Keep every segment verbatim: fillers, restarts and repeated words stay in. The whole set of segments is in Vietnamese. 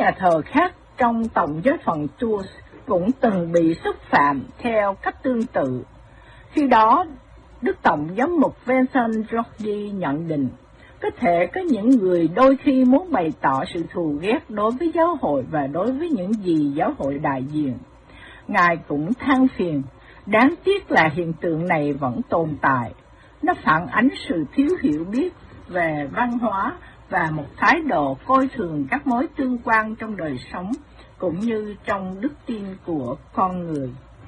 nhà thờ khác trong Tổng giáo phận Tours cũng từng bị xúc phạm theo cách tương tự. Khi đó, Đức Tổng giám mục Vincent Jordi nhận định, có thể có những người đôi khi muốn bày tỏ sự thù ghét đối với giáo hội và đối với những gì giáo hội đại diện. Ngài cũng than phiền, đáng tiếc là hiện tượng này vẫn tồn tại. Nó phản ánh sự thiếu hiểu biết về văn hóa và một thái độ coi thường các mối tương quan trong đời sống, cũng như trong đức tin của con người.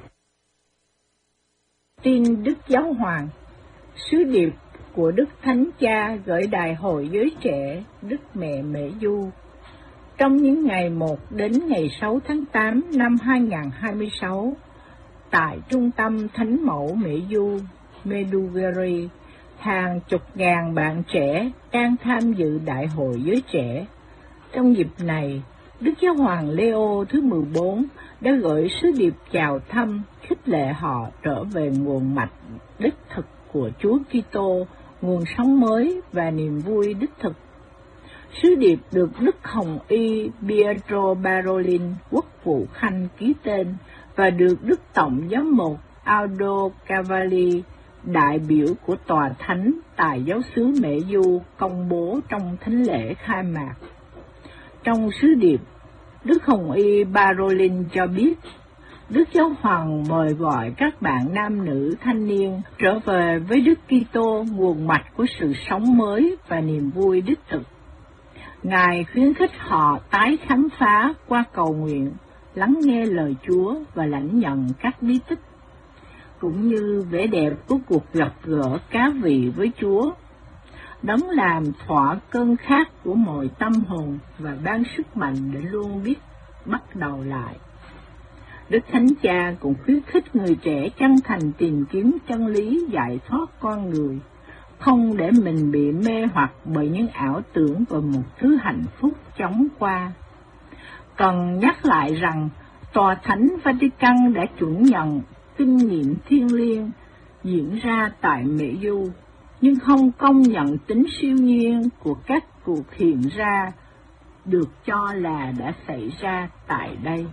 Tin Đức Giáo Hoàng. Sứ điệp của Đức Thánh Cha gửi Đại hội Giới Trẻ Đức Mẹ Mễ Du. Trong những ngày một đến ngày sáu tháng tám năm hai nghìn không trăm hai mươi sáu, tại Trung tâm Thánh Mẫu Mễ Du, Medjugorje, hàng chục ngàn bạn trẻ đang tham dự Đại hội Giới Trẻ. Trong dịp này, Đức Giáo Hoàng Leo thứ mười bốn đã gửi sứ điệp chào thăm, khích lệ họ trở về nguồn mạch đích thực của Chúa Kitô, nguồn sống mới và niềm vui đích thực. Sứ điệp được Đức Hồng Y Pietro Parolin, quốc vụ Khanh ký tên và được Đức Tổng giám mục Aldo Cavalli, đại biểu của Tòa Thánh tại giáo xứ Mễ Du, công bố trong thánh lễ khai mạc. Trong sứ điệp, Đức Hồng Y Parolin cho biết, Đức Giáo Hoàng mời gọi các bạn nam nữ thanh niên trở về với Đức Kitô, nguồn mạch của sự sống mới và niềm vui đích thực. Ngài khuyến khích họ tái khám phá qua cầu nguyện, lắng nghe lời Chúa và lãnh nhận các bí tích, cũng như vẻ đẹp của cuộc gặp gỡ cá vị với Chúa. Đấng làm thỏa cơn khát của mọi tâm hồn và ban sức mạnh để luôn biết bắt đầu lại. Đức Thánh Cha cũng khuyến khích người trẻ chân thành tìm kiếm chân lý giải thoát con người, không để mình bị mê hoặc bởi những ảo tưởng về một thứ hạnh phúc chóng qua. Cần nhắc lại rằng, Tòa Thánh Vatican đã chuẩn nhận kinh nghiệm thiêng liêng diễn ra tại Mễ Du, nhưng không công nhận tính siêu nhiên của các cuộc hiện ra được cho là đã xảy ra tại đây.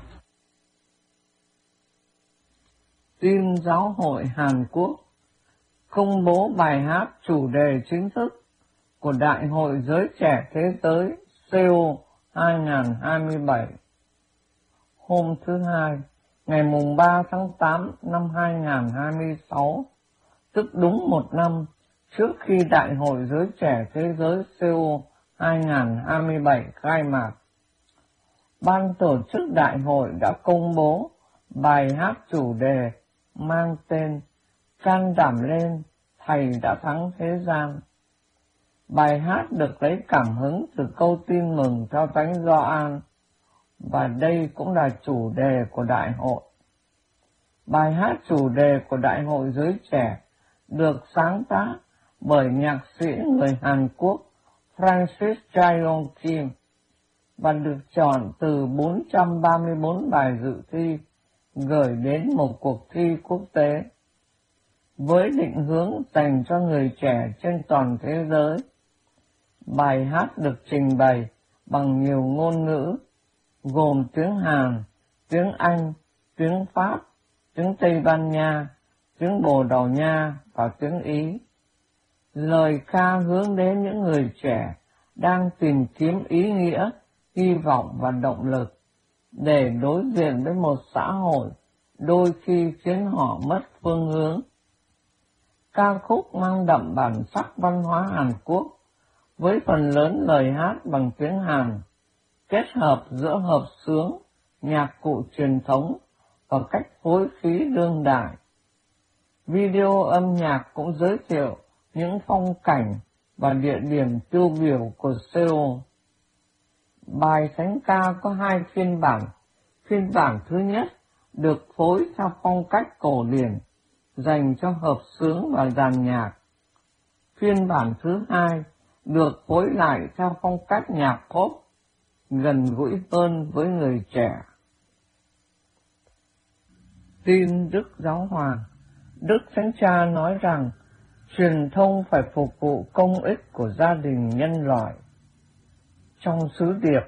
Tin Giáo hội Hàn Quốc công bố bài hát chủ đề chính thức của Đại hội Giới Trẻ Thế giới Seoul hai nghìn không trăm hai mươi bảy. Hôm thứ Hai, ngày mùng ba tháng tám năm hai nghìn không trăm hai mươi sáu, tức đúng một năm trước khi Đại hội Giới Trẻ Thế giới Seoul hai nghìn không trăm hai mươi bảy khai mạc, ban tổ chức đại hội đã công bố bài hát chủ đề mang tên Can đảm lên, Thầy đã thắng thế gian. Bài hát được lấy cảm hứng từ câu tin mừng theo Thánh Gioan, và đây cũng là chủ đề của đại hội. Bài hát chủ đề của Đại hội Giới Trẻ được sáng tác bởi nhạc sĩ người Hàn Quốc Francis Chaeyoung Kim và được chọn từ bốn trăm ba mươi bốn bài dự thi gửi đến một cuộc thi quốc tế với định hướng dành cho người trẻ trên toàn thế giới. Bài hát được trình bày bằng nhiều ngôn ngữ, gồm tiếng Hàn, tiếng Anh, tiếng Pháp, tiếng Tây Ban Nha, tiếng Bồ Đào Nha và tiếng Ý. Lời ca hướng đến những người trẻ đang tìm kiếm ý nghĩa, hy vọng và động lực để đối diện với một xã hội đôi khi khiến họ mất phương hướng. Ca khúc mang đậm bản sắc văn hóa Hàn Quốc với phần lớn lời hát bằng tiếng Hàn, kết hợp giữa hợp xướng, nhạc cụ truyền thống và cách phối khí đương đại. Video âm nhạc cũng giới thiệu những phong cảnh và địa điểm tiêu biểu của Seoul. Bài thánh ca có hai phiên bản. Phiên bản thứ nhất được phối theo phong cách cổ điển, dành cho hợp xướng và dàn nhạc. Phiên bản thứ hai được phối lại theo phong cách nhạc pop, gần gũi hơn với người trẻ. Tin Đức Giáo Hoàng. Đức Thánh Cha nói rằng truyền thông phải phục vụ công ích của gia đình nhân loại. Trong sứ điệp,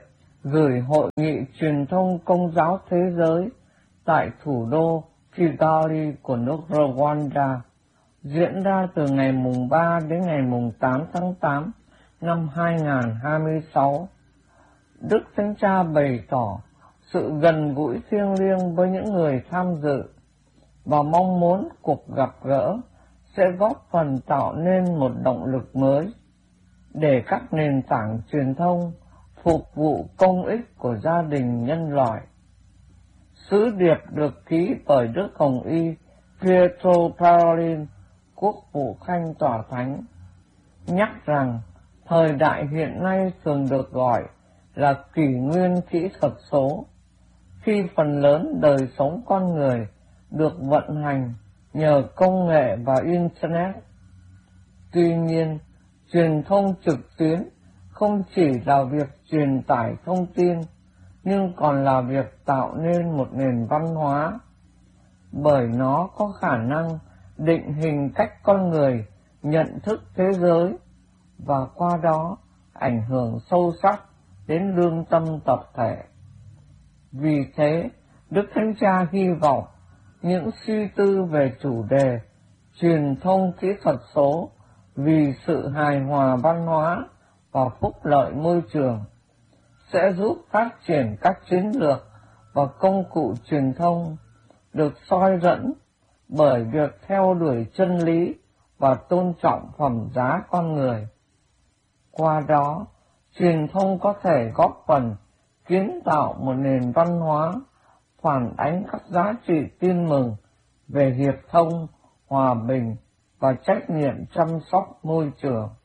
gửi Hội nghị Truyền thông Công giáo Thế giới tại thủ đô Kigali của nước Rwanda, diễn ra từ ngày mùng ba đến ngày mùng tám tháng tám năm hai nghìn không trăm hai mươi sáu. Đức Thánh Cha bày tỏ sự gần gũi thiêng liêng với những người tham dự và mong muốn cuộc gặp gỡ sẽ góp phần tạo nên một động lực mới để các nền tảng truyền thông phục vụ công ích của gia đình nhân loại. Sứ điệp được ký bởi Đức Hồng Y Pietro Parolin, Quốc vụ Khanh Tòa Thánh, nhắc rằng thời đại hiện nay thường được gọi là kỷ nguyên kỹ thuật số, khi phần lớn đời sống con người được vận hành nhờ công nghệ và Internet. Tuy nhiên, truyền thông trực tuyến không chỉ là việc truyền tải thông tin, nhưng còn là việc tạo nên một nền văn hóa, bởi nó có khả năng định hình cách con người nhận thức thế giới và qua đó ảnh hưởng sâu sắc đến lương tâm tập thể. Vì thế, Đức Thánh Cha hy vọng những suy tư về chủ đề truyền thông kỹ thuật số vì sự hài hòa văn hóa và phúc lợi môi trường sẽ giúp phát triển các chiến lược và công cụ truyền thông được soi dẫn bởi việc theo đuổi chân lý và tôn trọng phẩm giá con người. Qua đó, truyền thông có thể góp phần kiến tạo một nền văn hóa phản ánh các giá trị tin mừng về hiệp thông, hòa bình và trách nhiệm chăm sóc môi trường.